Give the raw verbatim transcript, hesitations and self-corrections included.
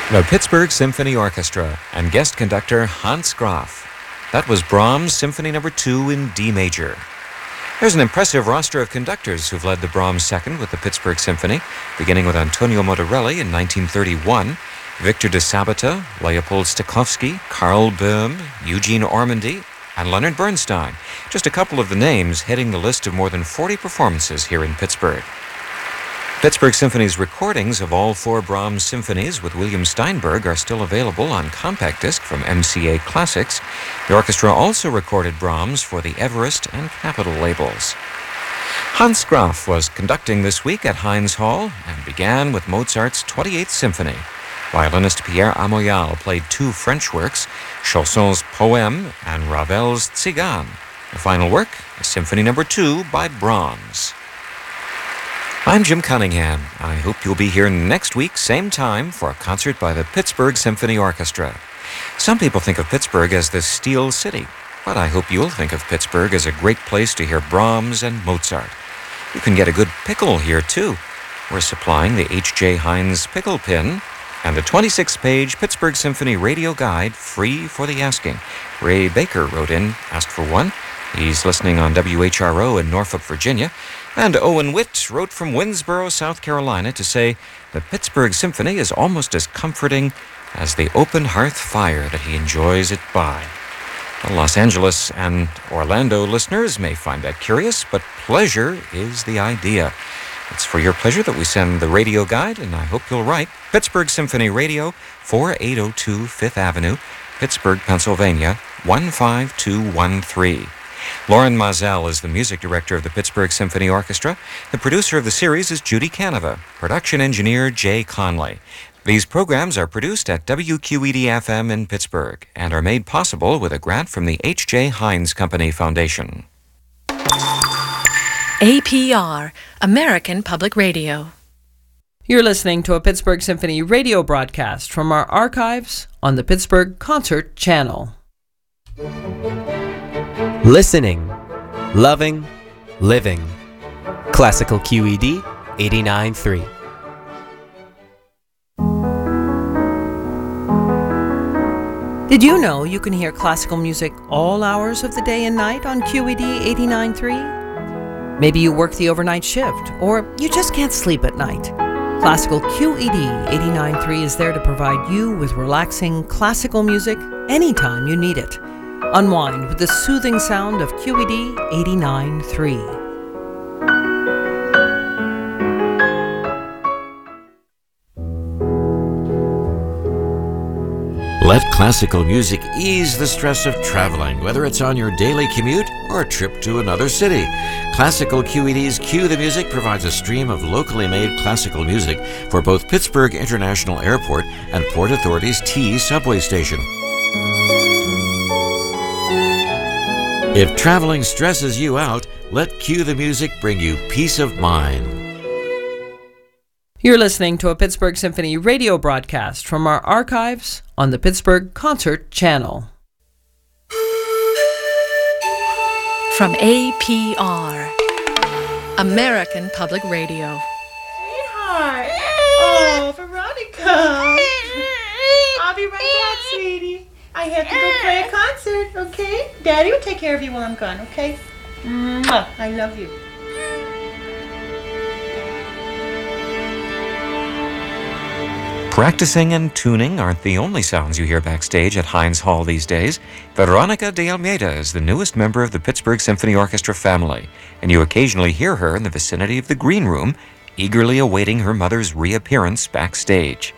The Pittsburgh Symphony Orchestra and guest conductor Hans Graf. That was Brahms' Symphony Number two in D major. There's an impressive roster of conductors who've led the Brahms Second with the Pittsburgh Symphony, beginning with Antonio Motorelli in nineteen thirty-one, Victor de Sabata, Leopold Stokowski, Carl Böhm, Eugene Ormandy, and Leonard Bernstein. Just a couple of the names heading the list of more than forty performances here in Pittsburgh. Pittsburgh Symphony's recordings of all four Brahms symphonies with William Steinberg are still available on compact disc from M C A Classics. The orchestra also recorded Brahms for the Everest and Capitol labels. Hans Graf was conducting this week at Heinz Hall and began with Mozart's twenty-eighth Symphony. Violinist Pierre Amoyal played two French works, Chausson's Poème and Ravel's Tzigane. The final work, Symphony Number two by Brahms. I'm Jim Cunningham. I hope you'll be here next week, same time, for a concert by the Pittsburgh Symphony Orchestra. Some people think of Pittsburgh as the Steel City, but I hope you'll think of Pittsburgh as a great place to hear Brahms and Mozart. You can get a good pickle here, too. We're supplying the H J Heinz Pickle Pin and the twenty-six page Pittsburgh Symphony Radio Guide, free for the asking. Ray Baker wrote in, asked for one. He's listening on W H R O in Norfolk, Virginia. And Owen Witt wrote from Winnsboro, South Carolina, to say the Pittsburgh Symphony is almost as comforting as the open hearth fire that he enjoys it by. Well, Los Angeles and Orlando listeners may find that curious, but pleasure is the idea. It's for your pleasure that we send the radio guide, and I hope you'll write Pittsburgh Symphony Radio, forty-eight oh two Fifth Avenue, Pittsburgh, Pennsylvania, one five two one three. Lauren Mazel is the music director of the Pittsburgh Symphony Orchestra. The producer of the series is Judy Canova. Production engineer Jay Conley. These programs are produced at W Q E D F M in Pittsburgh and are made possible with a grant from the H J Heinz Company Foundation. A P R, American Public Radio. You're listening to a Pittsburgh Symphony radio broadcast from our archives on the Pittsburgh Concert Channel. Listening, loving, living. Classical Q E D eighty-nine point three. Did you know you can hear classical music all hours of the day and night on Q E D eighty-nine point three? Maybe you work the overnight shift, or you just can't sleep at night. Classical Q E D eighty-nine point three is there to provide you with relaxing classical music anytime you need it. Unwind with the soothing sound of Q E D eighty-nine point three. Let classical music ease the stress of traveling, whether it's on your daily commute or a trip to another city. Classical Q E D's Cue the Music provides a stream of locally made classical music for both Pittsburgh International Airport and Port Authority's T subway station. If traveling stresses you out, let Cue the Music bring you peace of mind. You're listening to a Pittsburgh Symphony radio broadcast from our archives on the Pittsburgh Concert Channel. From A P R, American Public Radio. Sweetheart. Oh, Veronica. I'll be right back, sweetie. I have to go play a concert, okay? Daddy will take care of you while I'm gone, okay? Mwah. I love you. Practicing and tuning aren't the only sounds you hear backstage at Heinz Hall these days. Veronica de Almeida is the newest member of the Pittsburgh Symphony Orchestra family, and you occasionally hear her in the vicinity of the green room, eagerly awaiting her mother's reappearance backstage.